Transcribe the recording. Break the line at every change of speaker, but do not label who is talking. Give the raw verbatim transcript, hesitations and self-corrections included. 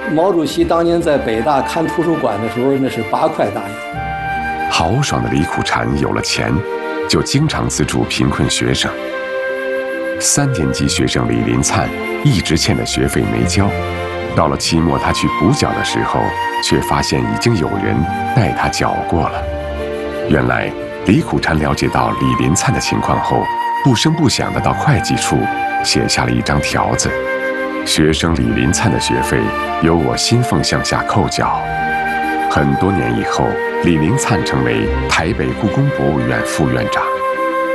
毛主席当年在北大看图书馆的时候，那是八块大洋。
豪爽的李苦禅有了钱，就经常资助贫困学生。三年级学生李林灿一直欠的学费没交，到了期末他去补缴的时候，却发现已经有人代他缴过了。原来李苦禅了解到李林灿的情况后，不声不响地到会计处写下了一张条子：学生李林灿的学费由我薪俸项下扣缴。很多年以后，李林灿成为台北故宫博物院副院长。